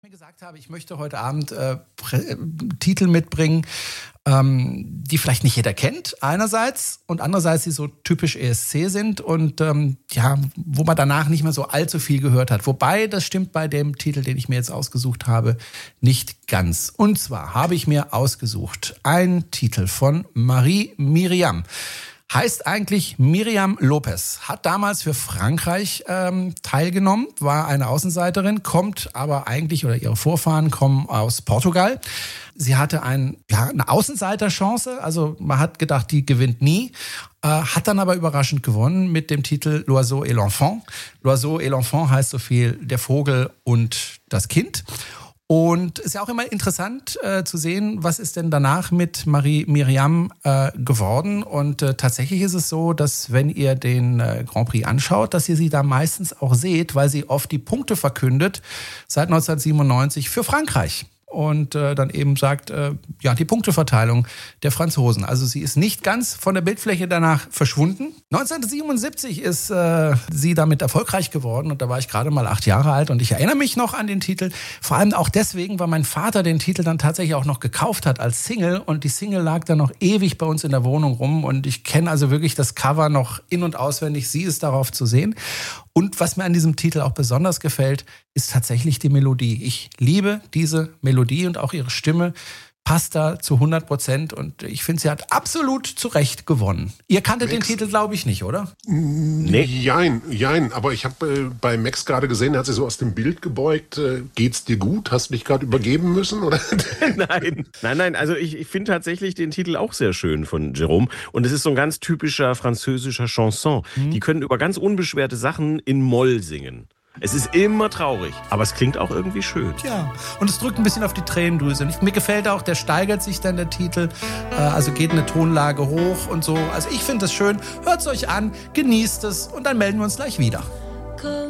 Ich gesagt habe, ich möchte heute Abend Titel mitbringen, die vielleicht nicht jeder kennt, einerseits, und andererseits, die so typisch ESC sind und wo man danach nicht mehr so allzu viel gehört hat. Wobei, das stimmt bei dem Titel, den ich mir jetzt ausgesucht habe, nicht ganz. Und zwar habe ich mir ausgesucht einen Titel von Marie Myriam. Heißt eigentlich Myriam Lopez, hat damals für Frankreich teilgenommen, war eine Außenseiterin, kommt aber eigentlich, oder ihre Vorfahren kommen aus Portugal. Sie hatte eine Außenseiterchance, also man hat gedacht, die gewinnt nie, hat dann aber überraschend gewonnen mit dem Titel L'Oiseau et l'Enfant. L'Oiseau et l'Enfant heißt so viel der Vogel und das Kind. Und es ist ja auch immer interessant zu sehen, was ist denn danach mit Marie Myriam geworden. Und tatsächlich ist es so, dass wenn ihr den Grand Prix anschaut, dass ihr sie da meistens auch seht, weil sie oft die Punkte verkündet seit 1997 für Frankreich. Und dann eben sagt, die Punkteverteilung der Franzosen. Also sie ist nicht ganz von der Bildfläche danach verschwunden. 1977 ist sie damit erfolgreich geworden und da war ich gerade mal 8 Jahre alt und ich erinnere mich noch an den Titel. Vor allem auch deswegen, weil mein Vater den Titel dann tatsächlich auch noch gekauft hat als Single und die Single lag dann noch ewig bei uns in der Wohnung rum und ich kenne also wirklich das Cover noch in- und auswendig. Sie ist darauf zu sehen. Und was mir an diesem Titel auch besonders gefällt, ist tatsächlich die Melodie. Ich liebe diese Melodie und auch ihre Stimme passt da zu 100% und ich finde, sie hat absolut zu Recht gewonnen. Ihr kanntet den Titel, glaube ich, nicht, oder? Nee. Jein, aber ich habe bei Max gerade gesehen, er hat sich so aus dem Bild gebeugt. Geht's dir gut? Hast du dich gerade übergeben müssen, oder? Nein, also ich finde tatsächlich den Titel auch sehr schön von Jérôme und es ist so ein ganz typischer französischer Chanson. Die können über ganz unbeschwerte Sachen in Moll singen. Es ist immer traurig, aber es klingt auch irgendwie schön. Ja, und es drückt ein bisschen auf die Tränendrüse. Mir gefällt auch, der steigert sich dann, der Titel. Also geht eine Tonlage hoch und so. Also ich finde es schön. Hört es euch an, genießt es und dann melden wir uns gleich wieder.